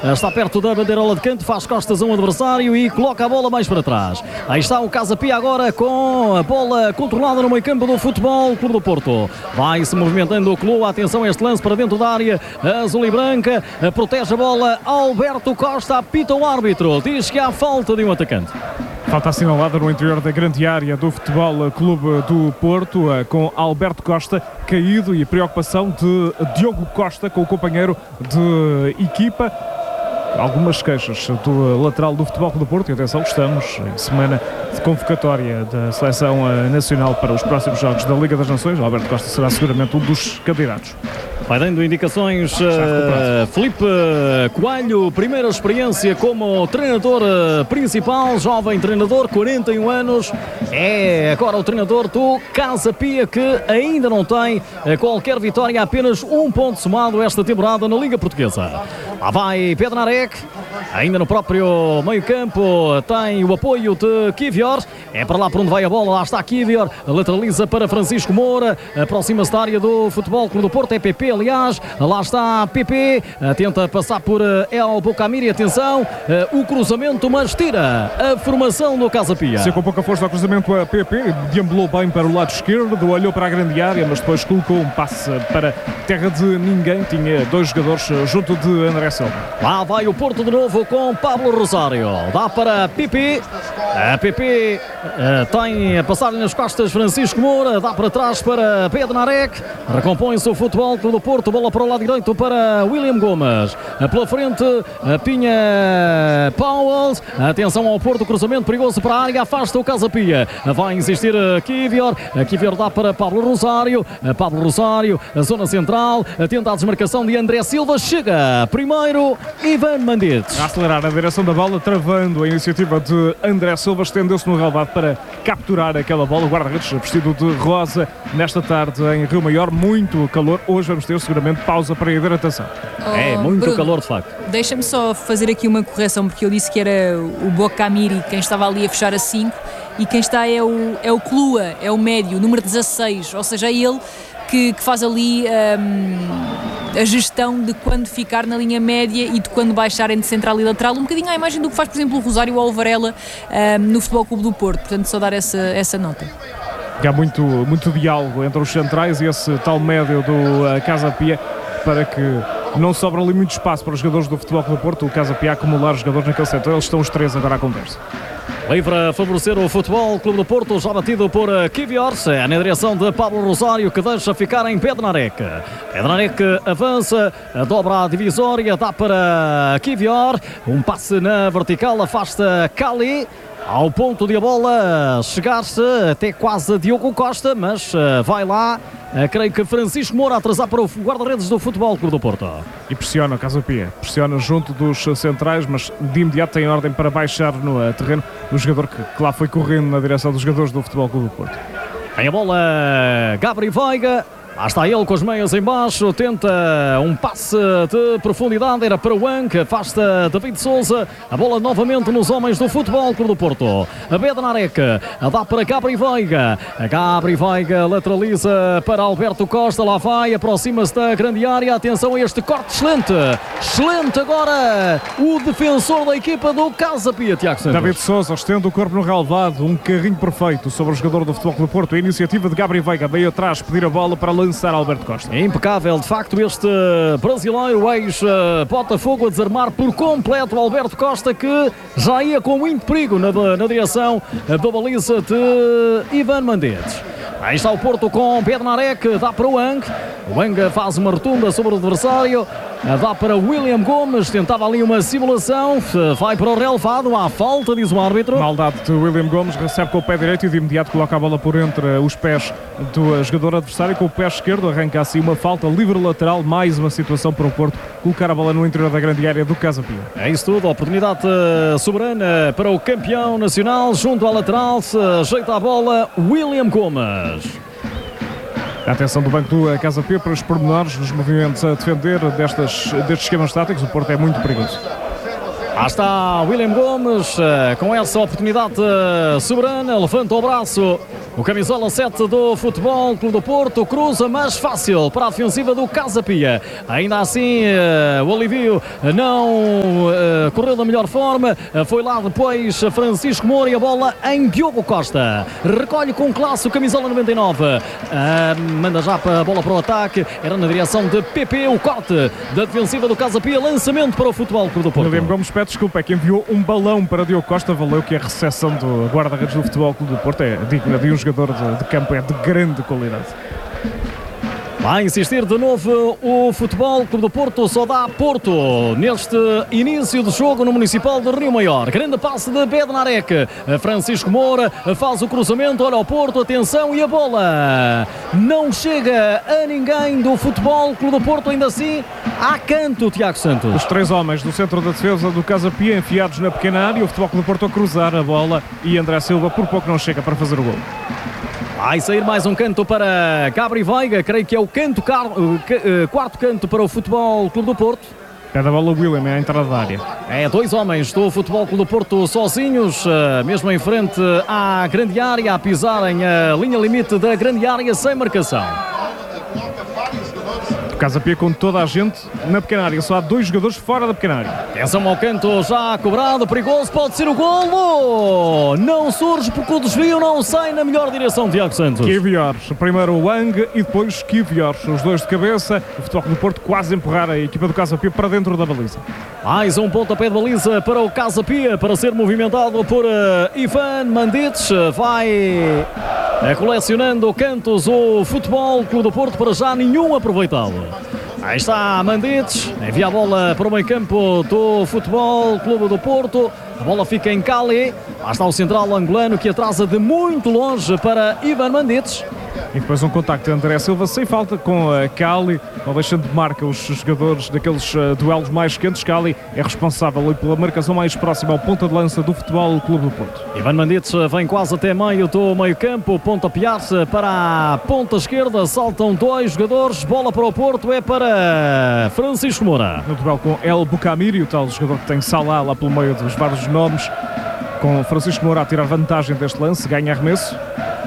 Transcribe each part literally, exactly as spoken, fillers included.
está perto da bandeirola de canto, faz costas a um adversário e coloca a bola mais para trás. Aí está o Casa Pia agora com a bola controlada no meio campo do Futebol Clube do Porto. Vai-se movimentando o clube, atenção a este lance para dentro da área azul e branca, protege a bola Alberto Costa, apita o árbitro, diz que há falta de um atacante. Falta assinalada no interior da grande área do Futebol Clube do Porto, com Alberto Costa caído e a preocupação de Diogo Costa com o companheiro de equipa. Algumas queixas do lateral do Futebol Clube do Porto, e atenção, estamos em semana de convocatória da Seleção Nacional para os próximos Jogos da Liga das Nações. Alberto Costa será seguramente um dos candidatos. Vai dando indicações uh, Filipe Coelho, primeira experiência como treinador uh, principal, jovem treinador, quarenta e um anos, é agora o treinador do Casa Pia, que ainda não tem uh, qualquer vitória, apenas um ponto somado esta temporada na Liga Portuguesa. Lá vai Bednarek, ainda no próprio meio campo, tem o apoio de Kivior, é para lá por onde vai a bola, lá está Kivior, lateraliza para Francisco Moura, aproxima-se da área do Futebol Clube do Porto, é P P, aliás, lá está P P, tenta passar por El Bocamiri, atenção, o cruzamento, mas tira a formação do Casa Pia. Se com pouca força ao cruzamento a P P, deambulou bem para o lado esquerdo, olhou para a grande área, mas depois colocou um passe para terra de ninguém, tinha dois jogadores junto de André Silva. Lá vai o Porto de novo com Pablo Rosário, dá para P P, a P P uh, tem a passagem nas costas Francisco Moura, dá para trás para Bednarek, recompõe-se o Futebol Clube do Porto, bola para o lado direito para William Gomes, pela frente Pinha Powell, atenção ao Porto, cruzamento perigoso para a área, afasta o Casa Pia, vai insistir Kivior, Kivior dá para Pablo Rosário, Pablo Rosário, a zona central, tenta a desmarcação de André Silva, chega primeiro Ivan Mandites. A acelerar a direção da bola, travando a iniciativa de André Silva, estendeu-se no relvado para capturar aquela bola, o guarda-redes vestido de rosa nesta tarde em Rio Maior, muito calor, hoje vamos ter seguramente pausa para a hidratação. Oh, é, muito Bruno, calor de facto. Deixa-me só fazer aqui uma correção, porque eu disse que era o Bocamiri quem estava ali a fechar a cinco e quem está é o, é o Clua, é o médio, número dezasseis, ou seja, é ele que, que faz ali um, a gestão de quando ficar na linha média e de quando baixarem de central e lateral, um bocadinho à imagem do que faz, por exemplo, o Rosário ou o Varela um, no Futebol Clube do Porto, portanto só dar essa, essa nota. Há muito, muito diálogo entre os centrais e esse tal médio do uh, Casa Pia, para que não sobra ali muito espaço para os jogadores do Futebol Clube do Porto, o Casa Pia acumular os jogadores naquele setor, eles estão os três agora à conversa. Livre a favorecer o Futebol Clube do Porto, já batido por Kivior, é na direção de Pablo Rosário, que deixa ficar em Bednarek. Bednarek avança, dobra a divisória, dá para Kivior, um passe na vertical, afasta Cali, ao ponto de a bola chegar-se até quase a Diogo Costa, mas uh, vai lá, uh, creio que Francisco Moura a atrasar para o guarda-redes do Futebol Clube do Porto. E pressiona o Casa Pia, pressiona junto dos centrais, mas de imediato tem ordem para baixar no uh, terreno o jogador que, que lá foi correndo na direção dos jogadores do Futebol Clube do Porto. Tem a bola Gabri Veiga. Lá está ele com as meias em baixo, tenta um passe de profundidade, era para o Anque, afasta David Souza, a bola novamente nos homens do Futebol Clube do Porto. A Bednarek, dá para Gabri Veiga, a Gabri Veiga lateraliza para Alberto Costa, lá vai, aproxima-se da grande área, atenção a este corte excelente, excelente agora o defensor da equipa do Casa Pia, Tiago Santos. David Souza estende o corpo no relvado, um carrinho perfeito sobre o jogador do Futebol Clube do Porto, a iniciativa de Gabri Veiga veio atrás pedir a bola para lançar Alberto Costa. É impecável, de facto, este brasileiro ex-Botafogo a desarmar por completo Alberto Costa, que já ia com muito perigo na, na direção da baliza de Ivan Mandites. Aí está o Porto com Bednarek, dá para o Ang. O Ang faz uma rotunda sobre o adversário, dá para William Gomes, tentava ali uma simulação, vai para o relevado, há falta, diz o árbitro. Maldade de William Gomes, recebe com o pé direito e de imediato coloca a bola por entre os pés do jogador adversário, com o pé esquerdo arranca assim uma falta, livre lateral, mais uma situação para o Porto colocar a bola no interior da grande área do Casa Pia. É isso tudo, oportunidade soberana para o campeão nacional, junto à lateral, se ajeita a bola William Gomes. A atenção do banco do Casa Pia para os pormenores dos movimentos a defender destas, destes esquemas táticos, o Porto é muito perigoso. Lá está William Gomes, com essa oportunidade soberana, levanta o braço O camisola sete do Futebol Clube do Porto cruza, mas fácil para a defensiva do Casa Pia. Ainda assim, uh, o alivio não uh, correu da melhor forma. Uh, foi lá depois Francisco Moura e a bola em Diogo Costa. Recolhe com classe o camisola noventa e nove. Uh, manda já para a bola para o ataque. Era na direção de P P. O corte da defensiva do Casa Pia. Lançamento para o Futebol Clube do Porto. William Gomes pede desculpa, é que enviou um balão para Diogo Costa. Valeu que a recepção do guarda-redes do Futebol Clube do Porto é digna de um jogador de, de campo, é de grande qualidade. Vai insistir de novo o Futebol Clube do Porto, só dá Porto neste início de jogo no Municipal de Rio Maior. Grande passe de Bednarek. Francisco Moura faz o cruzamento, olha o Porto, atenção, e a bola não chega a ninguém do Futebol Clube do Porto, ainda assim há canto, Tiago Santos. Os três homens do centro da defesa do Casa Pia enfiados na pequena área, o Futebol Clube do Porto a cruzar a bola e André Silva por pouco não chega para fazer o gol. Vai sair mais um canto para Gabri Veiga, creio que é o canto, quarto canto para o Futebol Clube do Porto. Cada bola o William é a entrada da área. É, dois homens do Futebol Clube do Porto sozinhos, mesmo em frente à grande área, a pisarem a linha limite da grande área sem marcação. Casa Pia com toda a gente na pequena área, só há dois jogadores fora da pequena área. Atenção ao canto já cobrado, perigoso, pode ser o golo! Não surge porque o desvio não sai na melhor direção, Tiago Santos. Kivior, primeiro o Wang e depois Kivior, os dois de cabeça. O Futebol Clube do Porto quase a empurrar a equipa do Casa Pia para dentro da baliza. Mais um pontapé de baliza para o Casa Pia, para ser movimentado por uh, Ivan Mandic. Vai uh, colecionando cantos o Futebol Clube do Porto, para já nenhum aproveitado. Aí está Mandic, envia a bola para o meio campo do Futebol Clube do Porto. A bola fica em Cali. Lá está o central angolano que atrasa de muito longe para Ivan Mandic. E depois um contacto de André Silva sem falta com a Cali, não deixando de marca os jogadores daqueles uh, duelos mais quentes. Cali é responsável pela marcação mais próxima ao ponta de lança do Futebol Clube do Porto. Ivan Mandic vem quase até meio do meio campo, pontapear-se para a ponta esquerda, saltam dois jogadores, bola para o Porto, é para Francisco Moura. No duelo com El Bucamiri, o tal jogador que tem Salah lá pelo meio dos vários nomes, com Francisco Moura a tirar vantagem deste lance, ganha arremesso.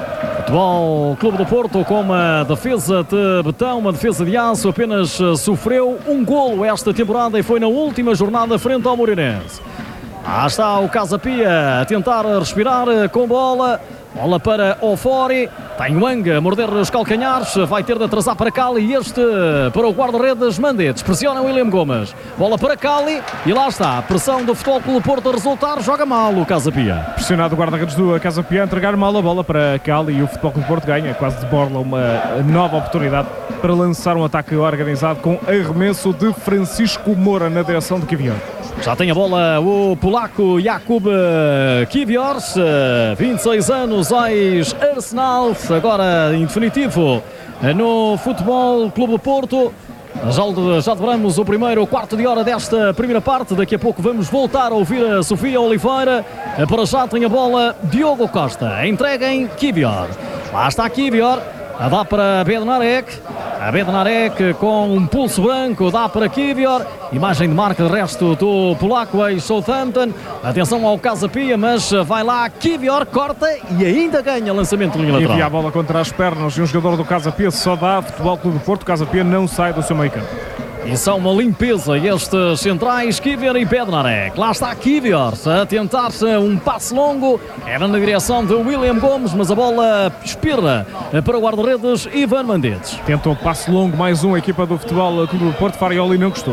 Futebol Clube do Porto com uma defesa de betão, uma defesa de aço, apenas sofreu um golo esta temporada e foi na última jornada frente ao Moreirense. Lá está o Casa Pia a tentar respirar com bola. Bola para Ofori, tem Wang a morder os calcanhares, vai ter de atrasar para Cali e este para o guarda-redes Mandic. Pressiona William Gomes, bola para Cali e lá está, pressão do Futebol Clube do Porto a resultar, joga mal o Casa Pia. Pressionado o guarda-redes do Casa Pia a entregar mal a bola para Cali e o Futebol Clube do Porto ganha quase de borla uma nova oportunidade para lançar um ataque organizado com arremesso de Francisco Moura na direção de Kivior. Já tem a bola o polaco Jakub Kivior, vinte e seis anos, ex-Arsenal, agora em definitivo no Futebol Clube do Porto. Já, já deveremos o primeiro quarto de hora desta primeira parte. Daqui a pouco vamos voltar a ouvir a Sofia Oliveira. Para já tem a bola Diogo Costa, entrega em Kivior. Lá está Kivior, a dá para Bednarek. A Bednarek com um pulso branco, dá para Kivior. Imagem de marca de resto do polaco ex-Southampton. Atenção ao Casa Pia, mas vai lá Kivior, corta e ainda ganha lançamento de linha lateral. Envia a bola contra as pernas e um jogador do Casa Pia só dá Futebol Clube do Porto. O Casa Pia não sai do seu meio campo. E são uma limpeza estes centrais, Kivior e Bednarek. Lá está Kivior a tentar um passe longo. Era na direção de William Gomes, mas a bola espirra para o guarda-redes Ivan Mandic. Tentou passe longo, mais um, a equipa do Futebol Clube do Porto. Farioli não gostou.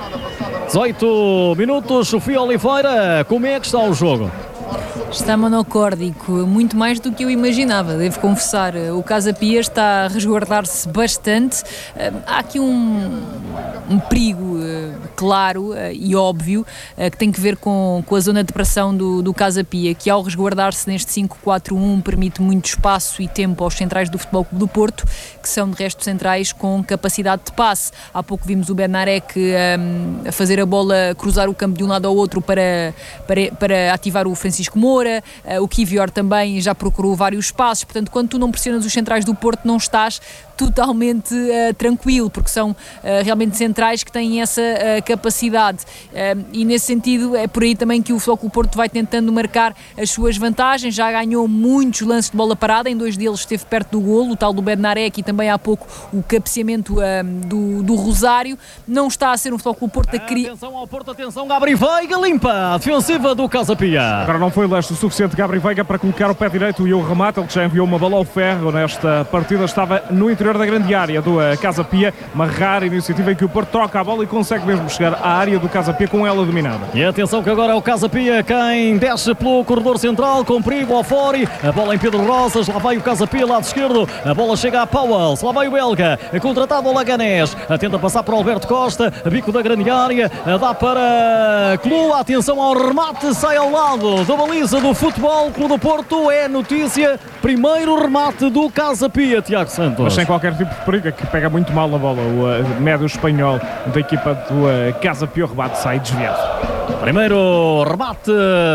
dezoito minutos, Sofia Oliveira, como é que está o jogo? Está monocórdico, muito mais do que eu imaginava, devo confessar. O Casa Pia está a resguardar-se bastante. Há aqui um, um perigo claro e óbvio que tem que ver com, com a zona de pressão do, do Casa Pia, que ao resguardar-se neste cinco quatro um permite muito espaço e tempo aos centrais do Futebol Clube do Porto, que são de resto centrais com capacidade de passe. Há pouco vimos o Bednarek um, a fazer a bola, cruzar o campo de um lado ao outro para, para, para ativar o Francisco Moura. O Kivior também já procurou vários passos, portanto, quando tu não pressionas os centrais do Porto, não estás totalmente uh, tranquilo, porque são uh, realmente centrais que têm essa uh, capacidade uh, e nesse sentido é por aí também que o Futebol Clube do Porto vai tentando marcar as suas vantagens. Já ganhou muitos lances de bola parada, em dois deles esteve perto do golo, o tal do Bednarek e também há pouco o cabeceamento uh, do, do Rosário. Não está a ser um Futebol Clube do Porto a criar... Atenção ao Porto, atenção, Gabri Veiga limpa a defensiva do Casa Pia. Agora não foi leste o suficiente Gabri Veiga para colocar o pé direito e o remate, ele já enviou uma bola ao ferro nesta partida, estava no interior da grande área do Casa Pia, uma rara iniciativa em que o Porto troca a bola e consegue mesmo chegar à área do Casa Pia com ela dominada. E atenção que agora é o Casa Pia quem desce pelo corredor central, com perigo ao fora, a bola em Pedro Rosas, lá vai o Casa Pia, lado esquerdo, a bola chega a Pauwels, lá vai o belga, contratado o Laganés, tenta passar para o Alberto Costa, bico da grande área, dá para Clua, atenção ao remate, sai ao lado da baliza do Futebol Clube do Porto, é notícia, primeiro remate do Casa Pia, Tiago Santos. Mas sem qualquer tipo de perigo, que pega muito mal na bola, o uh, médio espanhol da equipa do uh, Casa Pia, o remate sai desviado. Primeiro remate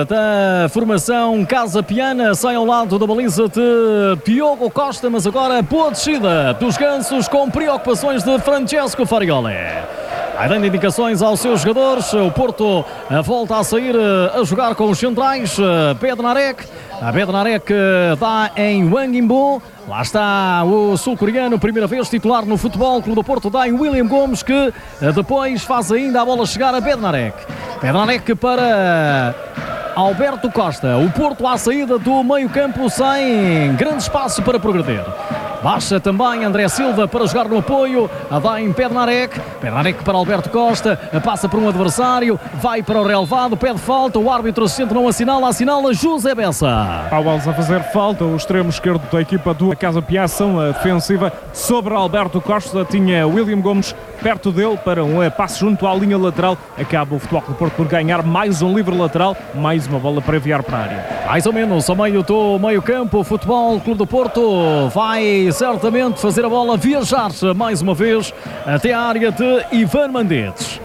da formação Casa Piana, sai ao lado da baliza de Diogo Costa, mas agora boa descida dos Gansos com preocupações de Francesco Farioli. Vai dando indicações aos seus jogadores, o Porto volta a sair a jogar com os centrais, Bednarek, a Bednarek dá em Wang Imbo, lá está o sul-coreano, primeira vez titular no Futebol Clube do Porto, dá em William Gomes, que depois faz ainda a bola chegar a Bednarek. Bednarek para Alberto Costa, o Porto à saída do meio-campo sem grande espaço para progredir. Baixa também André Silva para jogar no apoio, a dá em Bednarek, Bednarek para Alberto Costa, passa por um adversário, vai para o relevado, pede falta, o árbitro assistente não assinala, assinala José Bessa. Pauwels a fazer falta, o extremo esquerdo da equipa do Casa Pia, ação defensiva sobre Alberto Costa, tinha William Gomes perto dele para um passe junto à linha lateral, acaba o Futebol Clube do Porto por ganhar mais um livre lateral, mais uma bola para enviar para a área. Mais ou menos ao meio do meio campo, o Futebol Clube do Porto vai certamente fazer a bola viajar mais uma vez até a área de Ivan Mendes.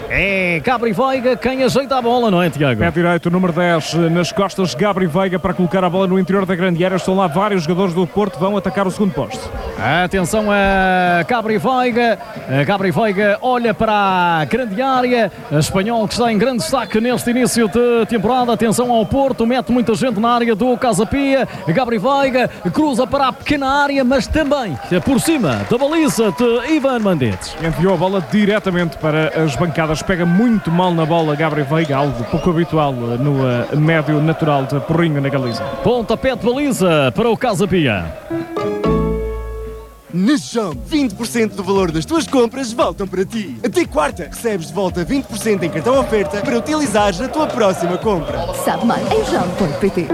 É Gabri Veiga quem ajeita a bola, não é, Tiago? Pé direito, número dez, nas costas, Gabri Veiga para colocar a bola no interior da grande área. Estão lá vários jogadores do Porto, vão atacar o segundo posto. Atenção a Gabri Veiga. Gabri Veiga olha para a grande área. A Espanhol que está em grande destaque neste início de temporada. Atenção ao Porto, mete muita gente na área do Casa Pia. Gabri Veiga cruza para a pequena área, mas também por cima da baliza de Ivan Mendes. Enviou a bola diretamente para as bancadas. Pega muito mal na bola Gabri Veiga, algo pouco habitual no uh, médio natural de Porrinho na Galiza. Pontapé de baliza para o Casa Pia. Na Jump, vinte por cento do valor das tuas compras voltam para ti. Até quarta, recebes de volta vinte por cento em cartão oferta para utilizares na tua próxima compra. Sabe mais em jump ponto pt.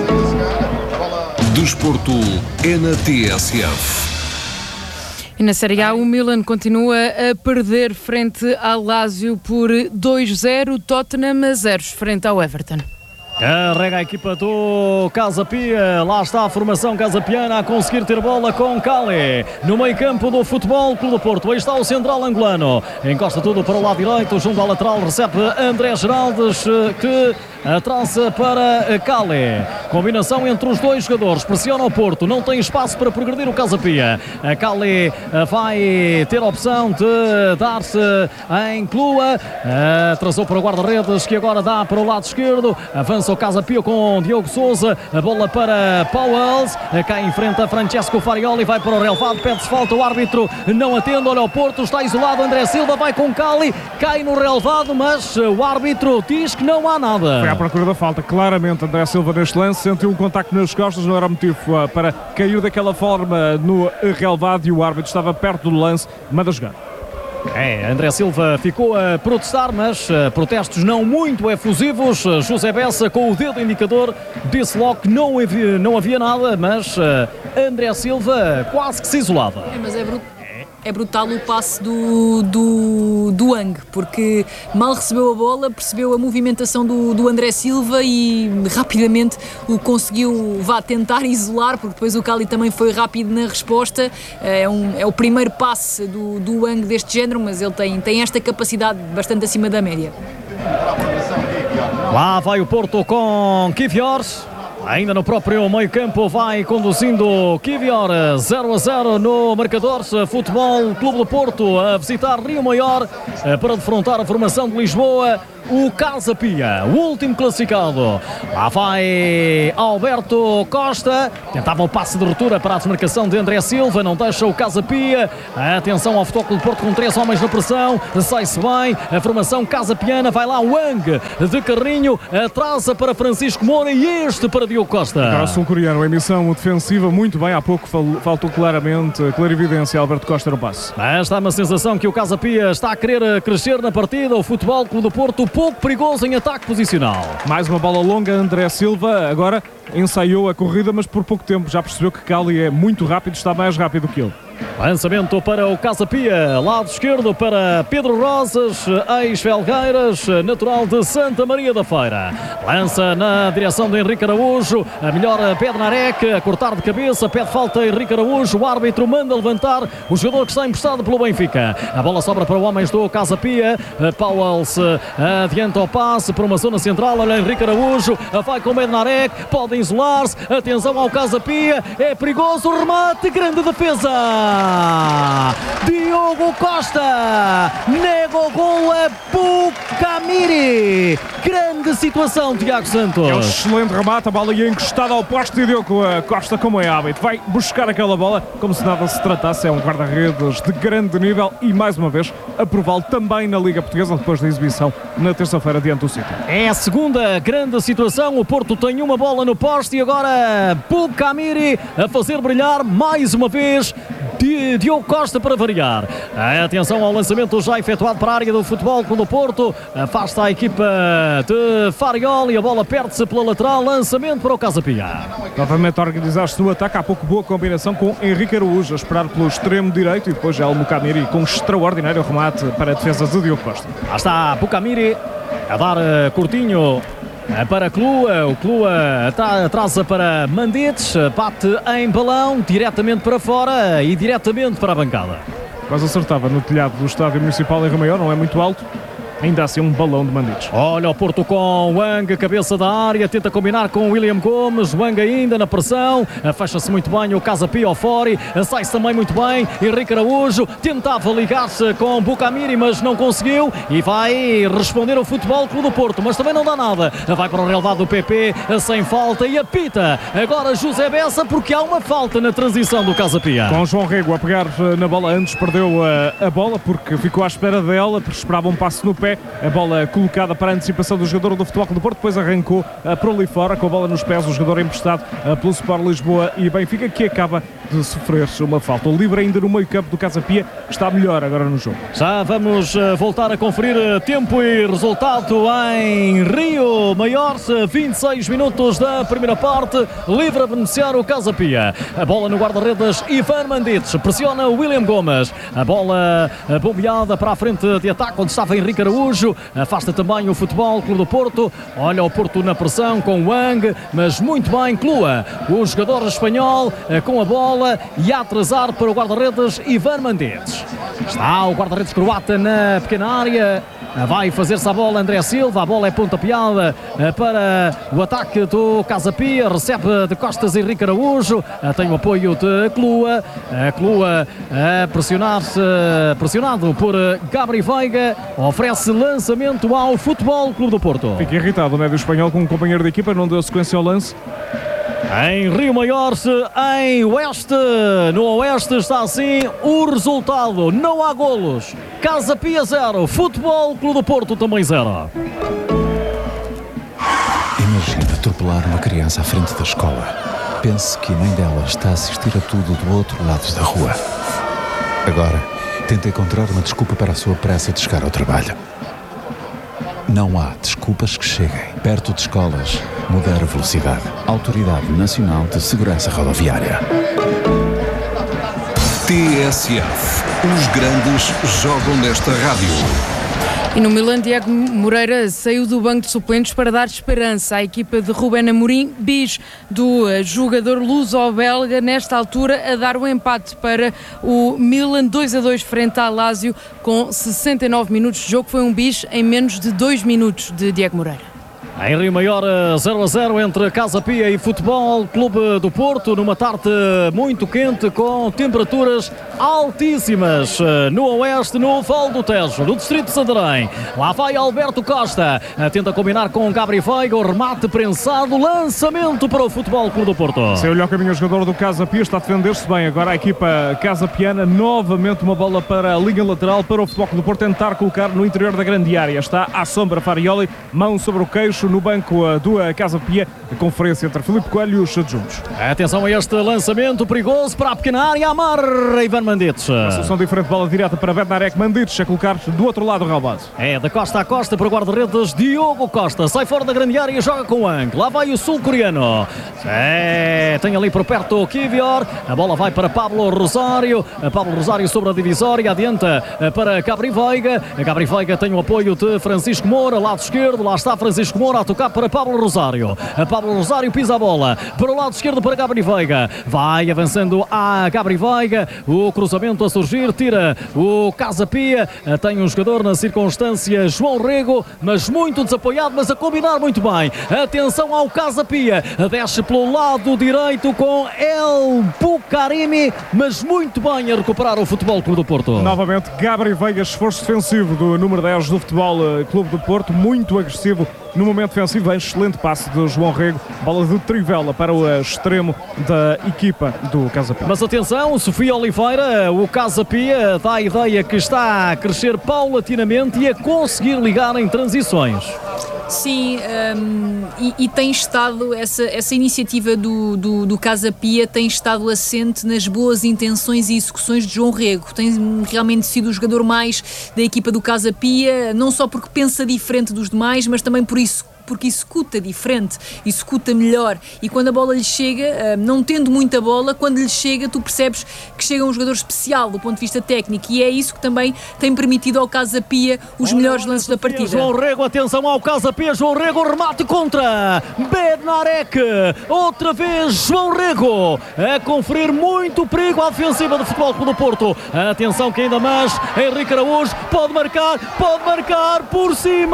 Desporto é na T S F. E na Série A, o Milan continua a perder frente ao Lazio por dois zero, Tottenham a zeros frente ao Everton. Carrega a equipa do Casa Pia, lá está a formação casapiana a conseguir ter bola com Cali no meio campo do Futebol Clube do Porto. Aí está o central angolano, encosta tudo para o lado direito, junto à lateral recebe André Geraldes, que traça para Cali. Combinação entre os dois jogadores, pressiona o Porto, não tem espaço para progredir o Casa Pia. Cali vai ter a opção de dar-se em Clua, traçou para o guarda-redes que agora dá para o lado esquerdo, avança o Casa Pia com Diogo Sousa, a bola para Pauwels, cá enfrenta Francesco Farioli, vai para o relevado, pede-se falta, o árbitro não atende, olha o Porto, está isolado, André Silva vai com Cali, cai no relevado, mas o árbitro diz que não há nada. Foi à procura da falta, claramente André Silva neste lance, sentiu um contacto nas costas, não era motivo para cair daquela forma no relevado e o árbitro estava perto do lance, manda jogar. É, André Silva ficou a protestar, mas uh, protestos não muito efusivos. Uh, José Bessa, com o dedo indicador, disse logo que não havia, não havia nada, mas uh, André Silva quase que se isolava. É, mas é brutal. É brutal o passe do, do, do Ang, porque mal recebeu a bola, percebeu a movimentação do, do André Silva e rapidamente o conseguiu vá tentar isolar, porque depois o Cali também foi rápido na resposta. É, um, é o primeiro passe do, do Ang deste género, mas ele tem, tem esta capacidade bastante acima da média. Lá vai o Porto com Kiviors. Ainda no próprio meio campo vai conduzindo Kivior, zero a zero no marcador. Futebol Clube do Porto a visitar Rio Maior para defrontar a formação de Lisboa, o Casa Pia, o último classificado. Lá vai Alberto Costa, tentava o passe de ruptura para a desmarcação de André Silva, não deixa o Casa Pia. Atenção ao Futebol Clube do Porto com três homens na pressão, sai-se bem a formação Casa Piana, vai lá o Wang de carrinho, atrasa para Francisco Moura e este para Diogo Costa. Agora o sul-coreano, emissão defensiva muito bem, há pouco faltou claramente, clarividência Alberto Costa no passe. Esta é uma sensação que o Casa Pia está a querer crescer na partida, o Futebol Clube do Porto pouco perigoso em ataque posicional. Mais uma bola longa, André Silva agora ensaiou a corrida, mas por pouco tempo já percebeu que Cali é muito rápido, está mais rápido que ele. Lançamento para o Casa Pia, lado esquerdo para Pedro Rosas, ex-Felgueiras, natural de Santa Maria da Feira. Lança na direção de Henrique Araújo, a melhor Bednarek, a cortar de cabeça, pede falta Henrique Araújo, o árbitro manda levantar o jogador que está emprestado pelo Benfica. A bola sobra para homens do Casa Pia, Pauels adianta o passe para uma zona central, olha Henrique Araújo, vai com Bednarek, pode isolar-se, atenção ao Casa Pia, é perigoso, remate, grande defesa! Diogo Costa nega o gol a Bucamiri. Grande situação, Tiago Santos. É um excelente remate, a bola ia encostada ao poste e Diogo Costa, como é hábito, vai buscar aquela bola como se nada se tratasse. É um guarda-redes de grande nível e mais uma vez aprová-lo também na Liga Portuguesa depois da exibição na terça-feira diante do City. É a segunda grande situação, o Porto tem uma bola no poste e agora Bucamiri a fazer brilhar mais uma vez Diogo Costa para variar. Atenção ao lançamento já efetuado para a área do Futebol Clube do Porto. Afasta a equipa de Fariol e a bola perde-se pela lateral. Lançamento para o Casa Pia. Novamente a organizar-se no ataque. Há pouco boa combinação com Henrique Araújo a esperar pelo extremo direito e depois já o Bucamiri com extraordinário remate para a defesa de Diogo Costa. Lá está Bucamiri a dar curtinho para Clua, o Clua atrasa para Mandetes, bate em balão diretamente para fora e diretamente para a bancada. Quase acertava no telhado do Estádio Municipal em Rio Maior, não é muito alto. Ainda assim um balão de Mandetes. Olha o Porto com Wang, cabeça da área, tenta combinar com William Gomes, Wang ainda na pressão, fecha-se muito bem o Casa Pia ao fora, sai-se também muito bem, Henrique Araújo tentava ligar-se com Bucamiri, mas não conseguiu e vai responder ao Futebol Clube do Porto, mas também não dá nada, vai para o relevado do P P, sem falta e apita, agora José Bessa porque há uma falta na transição do Casa Pia. Com João Rego a pegar na bola antes, perdeu a, a bola porque ficou à espera dela, esperava um passe no pé. A bola colocada para a antecipação do jogador do Futebol Clube do Porto, depois arrancou uh, por ali fora com a bola nos pés, o jogador emprestado uh, pelo Sport Lisboa e Benfica, que acaba de sofrer uma falta. O livre ainda no meio campo do Casa Pia, está melhor agora no jogo. Já vamos uh, voltar a conferir uh, tempo e resultado em Rio Maior, vinte e seis minutos da primeira parte, livre a beneficiar o Casa Pia. A bola no guarda-redes Ivan Mandetes, pressiona o William Gomes, a bola uh, bombeada para a frente de ataque onde estava Henrique Araújo, afasta também o Futebol Clube do Porto, olha o Porto na pressão com Wang, mas muito bem Clua, o jogador espanhol com a bola e a atrasar para o guarda-redes Ivan Mandetes. Está o guarda-redes croata na pequena área, vai fazer-se a bola André Silva, a bola é pontapeada para o ataque do Casa Pia, recebe de costas Henrique Araújo, tem o apoio de Clua, Clua a pressionar-se, pressionado por Gabri Veiga, oferece lançamento ao Futebol Clube do Porto. Fica irritado o médio espanhol com um companheiro de equipa, não deu sequência ao lance. Em Rio Maior, em Oeste, no Oeste está assim o resultado, não há golos. Casa Pia zero, Futebol Clube do Porto também zero. Imagina atropelar uma criança à frente da escola. Pense que a mãe dela está a assistir a tudo do outro lado da rua. Agora, tenta encontrar uma desculpa para a sua pressa de chegar ao trabalho. Não há desculpas que cheguem. Perto de escolas, modera a velocidade. Autoridade Nacional de Segurança Rodoviária. T S F. Os grandes jogam nesta rádio. E no Milan, Diego Moreira saiu do banco de suplentes para dar esperança à equipa de Rubén Amorim, bis do jogador luso-belga, nesta altura a dar o empate para o Milan dois a dois frente à Lazio com sessenta e nove minutos de jogo. Foi um bis em menos de dois minutos de Diego Moreira. Em Rio Maior, zero a zero entre Casa Pia e Futebol Clube do Porto, numa tarde muito quente, com temperaturas altíssimas no oeste, no Val do Tejo, no distrito de Santarém. Lá vai Alberto Costa, tenta combinar com Gabri Veiga, o remate prensado, lançamento para o Futebol Clube do Porto. Seu olhar caminho, o jogador do Casa Pia está a defender-se bem. Agora a equipa Casa Piana, novamente uma bola para a linha lateral para o Futebol Clube do Porto tentar colocar no interior da grande área. Está à sombra Farioli, mão sobre o queixo no banco do Casa Pia. A conferência entre Filipe Coelho e os adjuntos. Atenção a este lançamento perigoso para a pequena área, amarra Ivan Mandites. Uma solução diferente, bola direta para Bednarek, Mandites a colocar do outro lado o relvado. É, da costa a costa para o guarda-redes Diogo Costa, sai fora da grande área e joga com o Ang. Lá vai o sul-coreano. É, tem ali por perto o Kivior, a bola vai para Pablo Rosário, Pablo Rosário sobre a divisória, adianta para Gabri Veiga. Gabri Veiga tem o apoio de Francisco Moura, lado esquerdo, lá está Francisco Moura a tocar para Pablo Rosário. Pablo Rosário pisa a bola para o lado esquerdo para Gabri Veiga, vai avançando a Gabri Veiga, o cruzamento a surgir, tira o Casa Pia, tem um jogador na circunstância, João Rego, mas muito desapoiado, mas a combinar muito bem. Atenção ao Casa Pia, desce pelo lado direito com El Bucarimi, mas muito bem a recuperar o Futebol Clube do Porto. Novamente Gabri Veiga, esforço defensivo do número dez do Futebol Clube do Porto, muito agressivo no momento defensivo, excelente passe de João Rego, bola de trivela para o extremo da equipa do Casa Pia. Mas atenção, Sofia Oliveira, o Casa Pia dá a ideia que está a crescer paulatinamente e a conseguir ligar em transições. Sim, um, e, e tem estado, essa, essa iniciativa do, do, do Casa Pia tem estado assente nas boas intenções e execuções de João Rego. Tem realmente sido o jogador mais da equipa do Casa Pia, não só porque pensa diferente dos demais, mas também por isso porque executa diferente, executa melhor, e quando a bola lhe chega, não tendo muita bola, quando lhe chega tu percebes que chega um jogador especial do ponto de vista técnico, e é isso que também tem permitido ao Casa Pia os melhores lances da partida. João Rego, atenção ao Casa Pia, João Rego, remate contra Bednarek, outra vez João Rego, a conferir muito perigo à defensiva do Futebol Clube do Porto. Atenção que ainda mais Henrique Araújo pode marcar, pode marcar por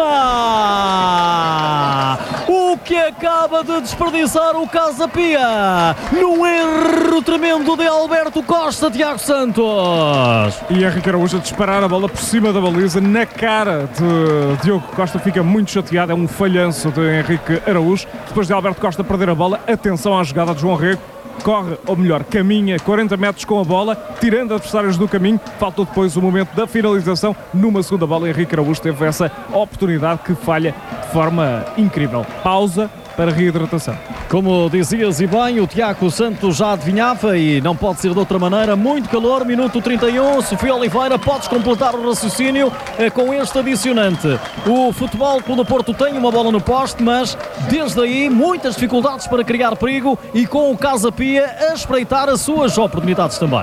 cima. O que acaba de desperdiçar o Casa Pia num erro tremendo de Alberto Costa, Tiago Santos. E Henrique Araújo a disparar a bola por cima da baliza na cara de Diogo Costa, fica muito chateado, é um falhanço de Henrique Araújo. Depois de Alberto Costa perder a bola, atenção à jogada de João Rego, corre, ou melhor, caminha quarenta metros com a bola, tirando adversários do caminho. Faltou depois o momento da finalização numa segunda bola. Henrique Araújo teve essa oportunidade que falha de forma incrível. Pausa para reidratação. Como dizias e bem, o Tiago Santos já adivinhava e não pode ser de outra maneira. Muito calor, minuto trinta e um. Sofia Oliveira, podes completar o raciocínio eh, com este adicionante. O Futebol Clube do Porto tem uma bola no poste, mas desde aí muitas dificuldades para criar perigo e com o Casa Pia a espreitar as suas oportunidades também.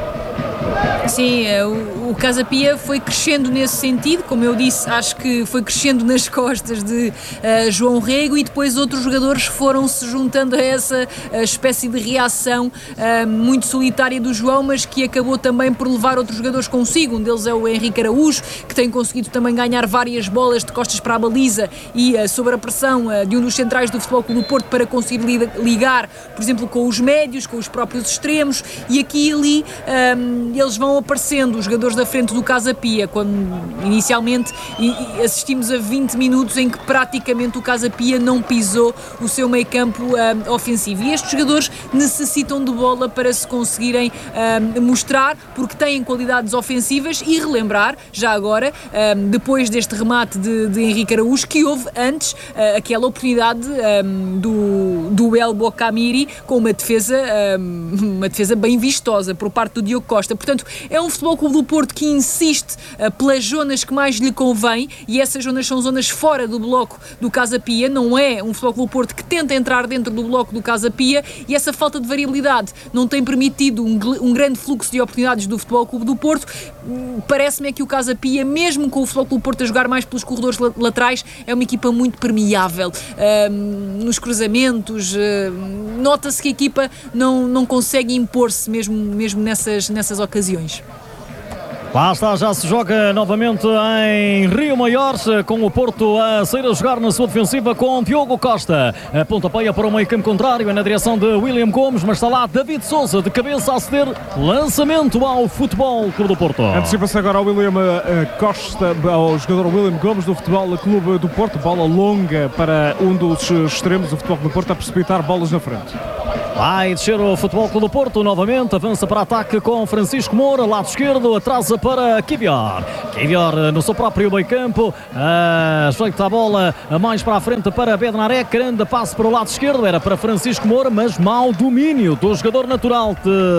Sim, o, o Casa Pia foi crescendo nesse sentido, como eu disse, acho que foi crescendo nas costas de uh, João Rego, e depois outros jogadores foram-se juntando a essa uh, espécie de reação uh, muito solitária do João, mas que acabou também por levar outros jogadores consigo. Um deles é o Henrique Araújo, que tem conseguido também ganhar várias bolas de costas para a baliza e uh, sob a pressão uh, de um dos centrais do Futebol Clube do Porto para conseguir ligar, por exemplo, com os médios, com os próprios extremos, e aqui e ali um, eles vão aparecendo, os jogadores da frente do Casa Pia, quando inicialmente assistimos a vinte minutos em que praticamente o Casa Pia não pisou o seu meio campo um, ofensivo, e estes jogadores necessitam de bola para se conseguirem um, mostrar, porque têm qualidades ofensivas, e relembrar, já agora, um, depois deste remate de, de Henrique Araújo, que houve antes uh, aquela oportunidade um, do, do El Bucarimi com uma defesa, um, uma defesa bem vistosa por parte do Diogo Costa. Portanto, é um Futebol Clube do Porto que insiste uh, pelas zonas que mais lhe convém, e essas zonas são zonas fora do bloco do Casa Pia. Não é um Futebol Clube do Porto que tenta entrar dentro do bloco do Casa Pia, e essa falta de variabilidade não tem permitido um, um grande fluxo de oportunidades do Futebol Clube do Porto. Parece-me é que o Casa Pia, mesmo com o Futebol Clube do Porto a jogar mais pelos corredores laterais, é uma equipa muito permeável uh, nos cruzamentos. Uh, nota-se que a equipa não, não consegue impor-se mesmo, mesmo nessas, nessas ocasiões. Lá está, já se joga novamente em Rio Maior, com o Porto a sair a jogar na sua defensiva com Diogo Costa. A pontapeia para o meio campo contrário, é na direção de William Gomes, mas está lá David Sousa de cabeça a ceder lançamento ao Futebol Clube do Porto. Antecipa-se agora ao William Costa, ao jogador William Gomes do Futebol Clube do Porto. Bola longa para um dos extremos do Futebol Clube do Porto a precipitar bolas na frente. Vai descer o Futebol Clube do Porto novamente, avança para ataque com Francisco Moura, lado esquerdo, atrasa para Kivior. Kivior no seu próprio meio campo, ajeita a bola mais para a frente para Bednarek, grande passe para o lado esquerdo, era para Francisco Moura, mas mau domínio do jogador natural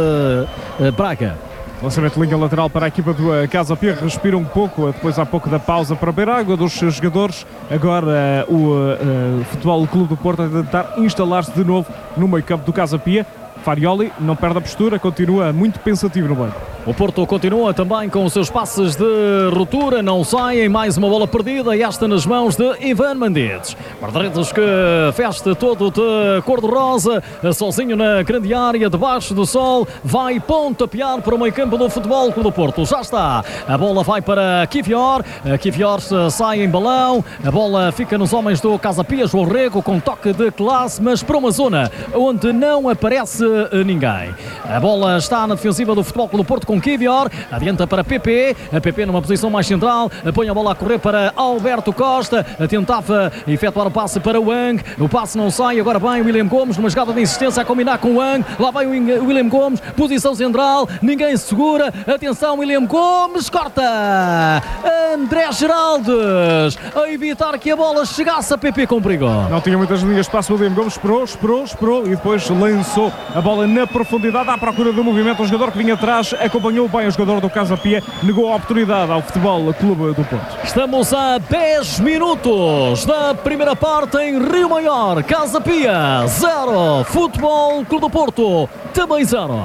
de Braga. Lançamento de linha lateral para a equipa do Casa Pia, respira um pouco, depois há pouco da pausa para beber água dos jogadores. Agora uh, o uh, Futebol Clube do Porto a tentar instalar-se de novo no meio campo do Casa Pia. Farioli não perde a postura, continua muito pensativo no banco. O Porto continua também com os seus passes de ruptura, não saem, mais uma bola perdida e esta nas mãos de Ivan Mendes. Guarda-redes que veste todo de cor-de-rosa, sozinho na grande área, debaixo do sol, vai pontapear para o meio campo do Futebol Clube do Porto. Já está, a bola vai para Kivior, Kivior sai em balão, a bola fica nos homens do Casa Pia, João Rego com toque de classe, mas para uma zona onde não aparece ninguém. A bola está na defensiva do Futebol Clube do Porto com Kivior, adianta para P P, a P P numa posição mais central, põe a bola a correr para Alberto Costa, tentava efetuar o passe para Wang, o passe não sai, agora vem William Gomes numa jogada de insistência a combinar com Wang, lá vai o William Gomes, posição central, ninguém se segura, atenção William Gomes, corta André Geraldes, a evitar que a bola chegasse a P P com perigo. Não tinha muitas linhas de passe, William Gomes esperou, esperou, esperou e depois lançou a bola na profundidade à procura do movimento, o jogador que vinha atrás acompanhou bem o jogador do Casa Pia, negou a oportunidade ao Futebol Clube do Porto. Estamos a dez minutos da primeira parte em Rio Maior. Casa Pia zero, Futebol Clube do Porto também zero.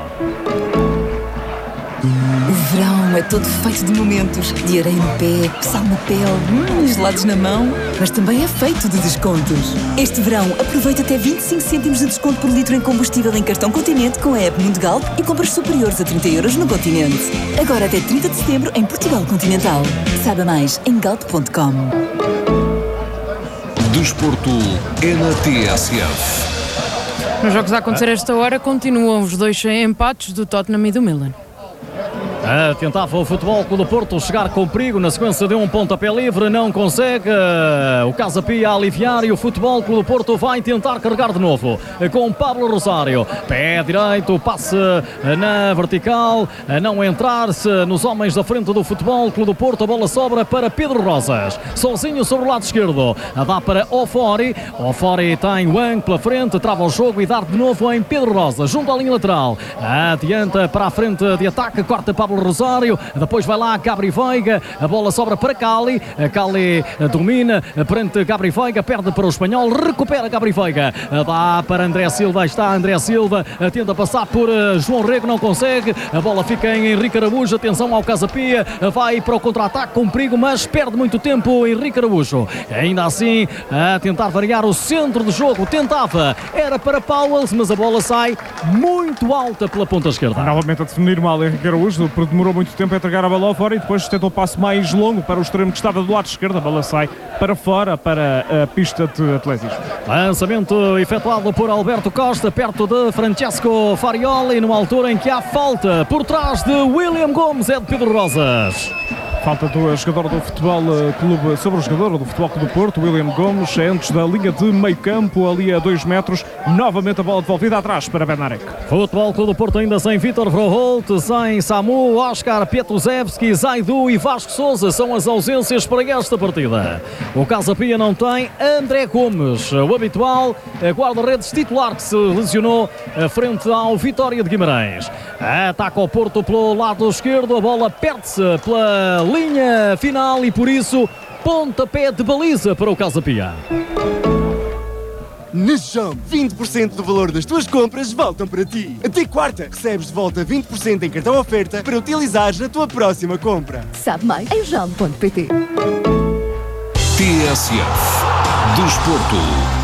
O verão é todo feito de momentos, de areia no pé, sal na pele, hum, gelados na mão, mas também é feito de descontos. Este verão aproveita até vinte e cinco cêntimos de desconto por litro em combustível em cartão Continente com a app Mundigalp e compras superiores a trinta euros no Continente. Agora até trinta de setembro em Portugal Continental. Saiba mais em galp ponto com. Desporto é na T S F. Nos jogos a acontecer a esta hora continuam os dois empates do Tottenham e do Milan. Uh, tentava o Futebol Clube do Porto chegar com perigo na sequência de um pontapé livre, não consegue. Uh, o Casa Pia a aliviar e o Futebol Clube do Porto vai tentar carregar de novo uh, com Pablo Rosário. Pé direito, passe uh, na vertical, uh, não entrar-se nos homens da frente do Futebol Clube do Porto. A bola sobra para Pedro Rosas, sozinho sobre o lado esquerdo. Uh, dá para Ofori. Ofori tem Wang pela frente, trava o jogo e dá de novo em Pedro Rosas, junto à linha lateral. Uh, adianta para a frente de ataque, corta Pablo Rosário, depois vai lá Gabri Veiga, a bola sobra para Cali, a Cali domina perante Gabri Veiga, perde para o espanhol, recupera Gabri Veiga, dá para André Silva, está André Silva, tenta passar por João Rego, não consegue, a bola fica em Henrique Araújo, atenção ao Casa Pia, vai para o contra-ataque com perigo, mas perde muito tempo Henrique Araújo, ainda assim a tentar variar o centro de jogo, tentava, era para Powell, mas a bola sai muito alta pela ponta esquerda. Novamente a definir mal Henrique Araújo, demorou muito tempo a entregar a bola ao fora e depois tentou o passo mais longo para o extremo que estava do lado esquerdo, a bola sai para fora, para a pista de atletismo. Lançamento efetuado por Alberto Costa, perto de Francesco Farioli, numa altura em que há falta por trás de William Gomes, é de Pedro Rosas. Falta do jogador do Futebol Clube, sobre o jogador do Futebol Clube do Porto, William Gomes, antes da linha de meio campo, ali a dois metros, novamente a bola devolvida atrás para Bednarek. Futebol Clube do Porto ainda sem Vítor Vroholt, sem Samu, Oscar Petrusevski, Zaidu e Vasco Sousa são as ausências para esta partida. O Casa Pia não tem André Gomes, o habitual guarda-redes titular que se lesionou frente ao Vitória de Guimarães. Ataca o Porto pelo lado esquerdo, a bola perde-se pela linha final e por isso pontapé de baliza para o Casa Pia. Na Jump, vinte por cento do valor das tuas compras voltam para ti. Até quarta, recebes de volta vinte por cento em cartão oferta para utilizares na tua próxima compra. Sabe mais em jump ponto pt. T S F. Desporto.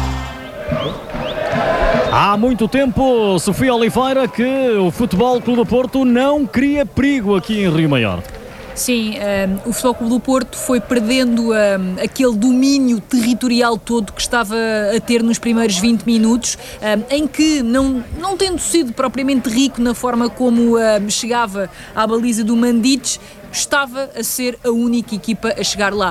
Há muito tempo, Sofia Oliveira, que o Futebol Clube do Porto não cria perigo aqui em Rio Maior. Sim, um, o Futebol Clube do Porto foi perdendo um, aquele domínio territorial todo que estava a ter nos primeiros vinte minutos, um, em que, não, não tendo sido propriamente rico na forma como um, chegava à baliza do Mandic, estava a ser a única equipa a chegar lá.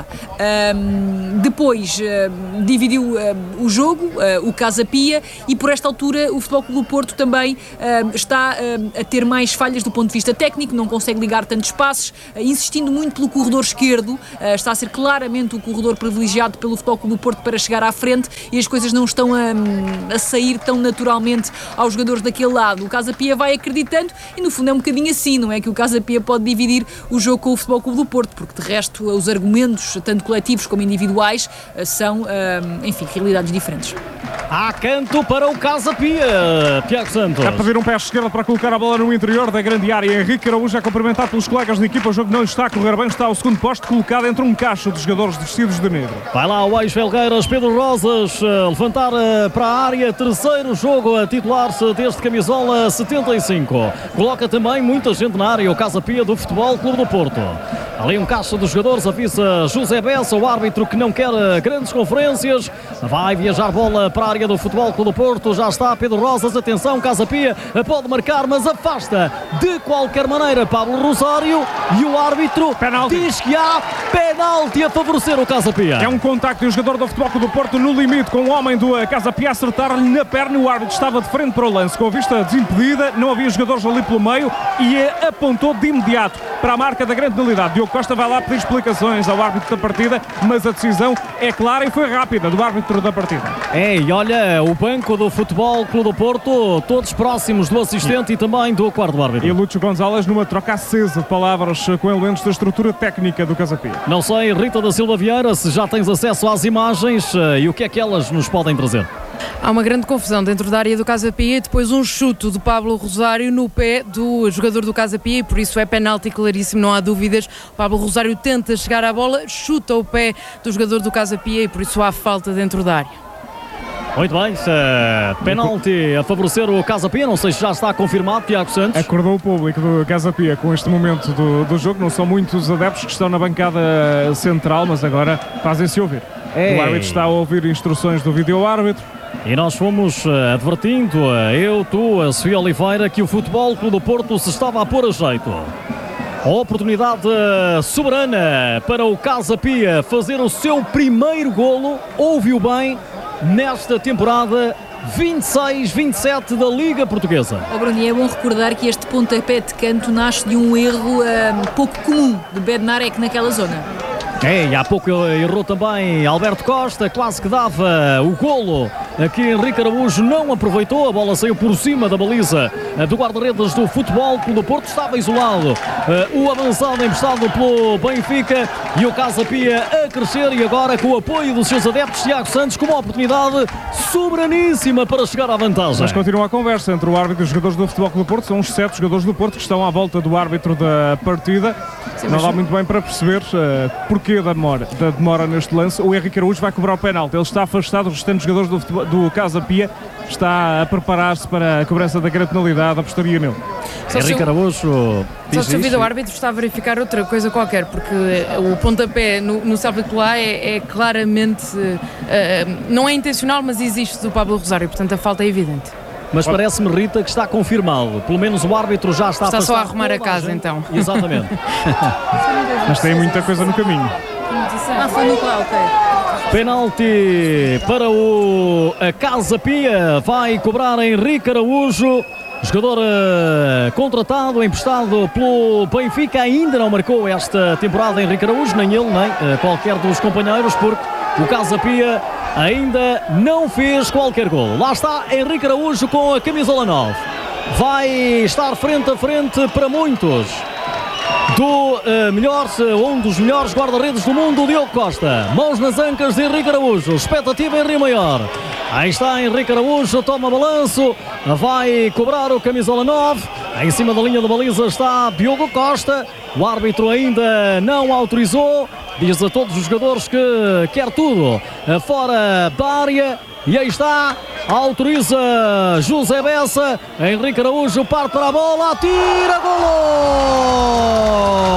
Um, depois um, dividiu um, o jogo, uh, o Casa Pia, e por esta altura o Futebol Clube do Porto também um, está um, a ter mais falhas do ponto de vista técnico, não consegue ligar tantos passes, uh, insistindo muito pelo corredor esquerdo, uh, está a ser claramente o corredor privilegiado pelo Futebol Clube do Porto para chegar à frente, e as coisas não estão a, a sair tão naturalmente aos jogadores daquele lado. O Casa Pia vai acreditando, e no fundo é um bocadinho assim, não é? Que o Casa Pia pode dividir o jogo com o Futebol Clube do Porto, porque de resto os argumentos, tanto coletivos como individuais, são, enfim, realidades diferentes. Há canto para o Casa Pia, Tiago Santos. A pedir um pé esquerdo para colocar a bola no interior da grande área. Henrique Araújo é cumprimentado pelos colegas de equipa. O jogo não está a correr bem, está ao segundo posto, colocado entre um cacho de jogadores vestidos de negro. Vai lá o ex-Felgueiras, Pedro Rosas, levantar para a área. Terceiro jogo a titular-se deste camisola setenta e cinco. Coloca também muita gente na área, o Casa Pia do Futebol Clube do Porto. Ali um caixa dos jogadores, avisa José Bessa, o árbitro que não quer grandes conferências. Vai viajar bola para a área do Futebol Clube do Porto. Já está Pedro Rosas, atenção, Casa Pia pode marcar, mas afasta de qualquer maneira Pablo Rosário, e o árbitro penalti. Diz que há penalti a favorecer o Casa Pia. É um contacto de um jogador do Futebol Clube do Porto no limite com o homem do Casa Pia, acertar-lhe na perna. O árbitro estava de frente para o lance, com a vista desimpedida, não havia jogadores ali pelo meio, e apontou de imediato para a marca da grande penalidade. Diogo Costa vai lá pedir explicações ao árbitro da partida, mas a decisão é clara e foi rápida do árbitro da partida. É, e olha, o banco do Futebol Clube do Porto, todos próximos do assistente e também do quarto árbitro. E Lúcio Gonzalez numa troca acesa de palavras com elementos da estrutura técnica do Casa Pia. Não sei, Rita da Silva Vieira, se já tens acesso às imagens e o que é que elas nos podem trazer. Há uma grande confusão dentro da área do Casa Pia e depois um chute do Pablo Rosário no pé do jogador do Casa Pia, e por isso é penalti claríssimo, não há dúvidas. O Pablo Rosário tenta chegar à bola, chuta o pé do jogador do Casa Pia e por isso há falta dentro da área. Muito bem, uh, penalti a favorecer o Casa Pia, não sei se já está confirmado, Tiago Santos. Acordou o público do Casa Pia com este momento do, do jogo, não são muitos adeptos que estão na bancada central, mas agora fazem-se ouvir. Ei. O árbitro está a ouvir instruções do vídeo-árbitro. E nós fomos uh, advertindo, uh, eu, tu, a Sofia Oliveira, que o Futebol Clube do Porto se estava a pôr a jeito. A oportunidade uh, soberana para o Casa Pia fazer o seu primeiro golo, ouviu bem, nesta temporada vinte e seis vinte e sete da Liga Portuguesa. Oh, Bruno, é bom recordar que este pontapé de canto nasce de um erro um, pouco comum de Bednarek naquela zona. É, e há pouco errou também Alberto Costa, quase que dava o golo. Aqui Henrique Araújo não aproveitou, a bola saiu por cima da baliza do guarda-redes do Futebol Clube do Porto, estava isolado o avançado emprestado pelo Benfica, e o Casa Pia a crescer, e agora com o apoio dos seus adeptos, Tiago Santos, com uma oportunidade soberaníssima para chegar à vantagem. Mas continua a conversa entre o árbitro e os jogadores do Futebol Clube do Porto, são os sete jogadores do Porto que estão à volta do árbitro da partida. Sim, não dá muito bem para perceber uh, porquê da demora, da demora neste lance. O Henrique Araújo vai cobrar o penalti, ele está afastado, os restantes jogadores do, futebol, do Casa Pia está a preparar-se para a cobrança da grande penalidade, apostaria nele. Henrique Araújo. Só se o árbitro está a verificar outra coisa qualquer, porque o pontapé no, no célula lá é, é claramente, uh, não é intencional, mas existe do Pablo Rosário, portanto a falta é evidente. Mas parece-me, Rita, que está confirmado. Pelo menos o árbitro já está Está a só a arrumar a casa, então. Exatamente. Mas tem muita coisa no caminho. Ah, foi no qual, ok. Penalti para o Casa Pia. Vai cobrar Henrique Araújo. Jogador uh, contratado, emprestado pelo Benfica, ainda não marcou esta temporada Henrique Araújo, nem ele, nem uh, qualquer dos companheiros, porque o Casa Pia ainda não fez qualquer gol. Lá está Henrique Araújo com a camisola nove. Vai estar frente a frente para muitos do uh, melhor, um dos melhores guarda-redes do mundo, o Diogo Costa. Mãos nas ancas de Henrique Araújo, expectativa em Rio Maior. Aí está Henrique Araújo, toma balanço, vai cobrar o camisola nove. Em cima da linha de baliza está Diogo Costa. O árbitro ainda não autorizou. Diz a todos os jogadores que quer tudo fora da área. E aí está, autoriza José Bessa. Henrique Araújo parte para a bola, atira, golo!